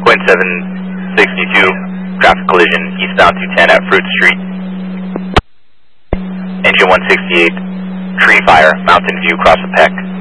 762, traffic collision eastbound 210 at Fruit Street. Engine 168, tree fire, Mountain View, across the Peck.